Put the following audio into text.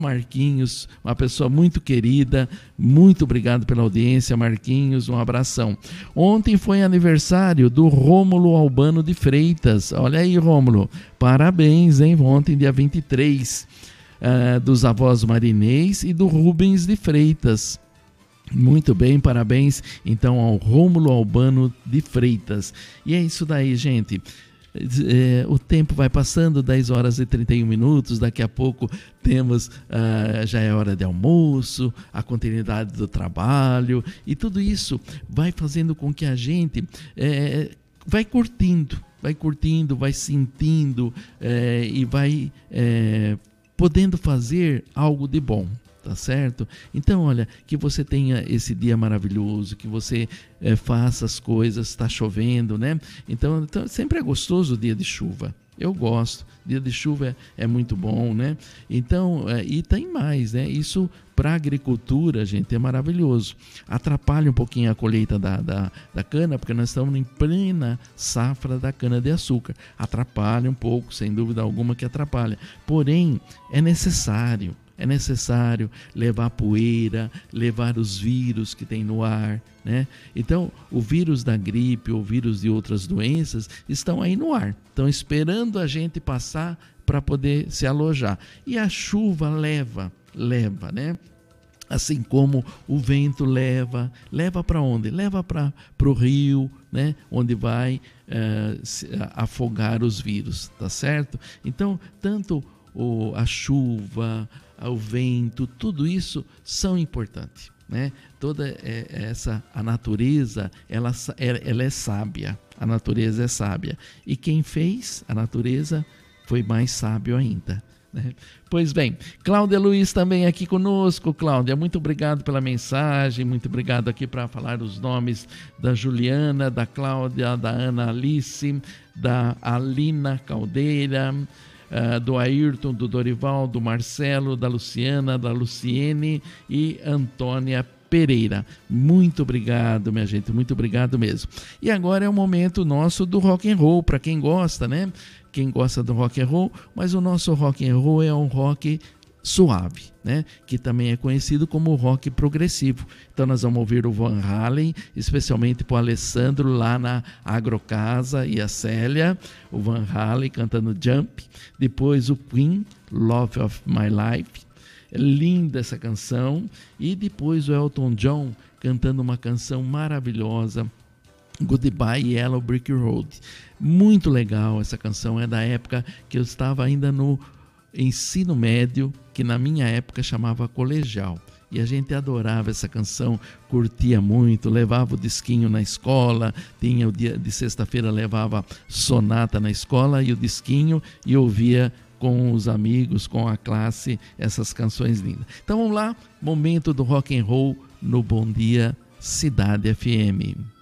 Marquinhos, uma pessoa muito querida, muito obrigado pela audiência, Marquinhos, um abração. Ontem foi aniversário do Rômulo Albano de Freitas, olha aí, Rômulo, parabéns, hein? Ontem, dia 23, dos avós Marinês e do Rubens de Freitas. Muito bem, parabéns então ao Rômulo Albano de Freitas. E é isso daí, gente. O tempo vai passando, 10 horas e 31 minutos, daqui a pouco temos, já é hora de almoço, a continuidade do trabalho, e tudo isso vai fazendo com que a gente vai curtindo, vai sentindo e vai podendo fazer algo de bom. Tá certo? Então, olha, que você tenha esse dia maravilhoso, que você faça as coisas, está chovendo, né? Então, sempre é gostoso o dia de chuva. Eu gosto. Dia de chuva é muito bom, né? Então, e tem mais, né? Isso para a agricultura, gente, é maravilhoso. Atrapalha um pouquinho a colheita da cana, porque nós estamos em plena safra da cana-de-açúcar. Atrapalha um pouco, sem dúvida alguma que atrapalha. Porém, é necessário. É necessário levar poeira, levar os vírus que tem no ar, né? Então, o vírus da gripe, o vírus de outras doenças estão aí no ar, estão esperando a gente passar para poder se alojar. E a chuva leva, né? Assim como o vento leva para onde? Leva para o rio, né? Onde vai afogar os vírus, tá certo? Então, tanto a chuva, o vento, tudo isso são importantes, né? Toda a natureza, ela é sábia, a natureza é sábia. E quem fez a natureza foi mais sábio ainda, né? Pois bem, Cláudia Luiz também aqui conosco. Cláudia, muito obrigado pela mensagem, muito obrigado aqui para falar os nomes da Juliana, da Cláudia, da Ana Alice, da Alina Caldeira, do Ayrton, do Dorival, do Marcelo, da Luciana, da Luciene e Antônia Pereira. Muito obrigado, minha gente, muito obrigado mesmo. E agora é o momento nosso do rock and roll, para quem gosta, né? Quem gosta do rock and roll, mas o nosso rock and roll é um rock suave, né? Que também é conhecido como rock progressivo. Então nós vamos ouvir o Van Halen, especialmente para o Alessandro lá na Agrocasa e a Célia, o Van Halen cantando Jump, depois o Queen, Love of My Life, linda essa canção, e depois o Elton John cantando uma canção maravilhosa, Goodbye Yellow Brick Road. Muito legal essa canção, é da época que eu estava ainda no ensino médio, que na minha época chamava colegial, e a gente adorava essa canção, curtia muito, levava o disquinho na escola, tinha o dia de sexta-feira, levava sonata na escola e o disquinho, e ouvia com os amigos, com a classe, essas canções lindas. Então vamos lá, momento do rock and roll no Bom Dia Cidade FM.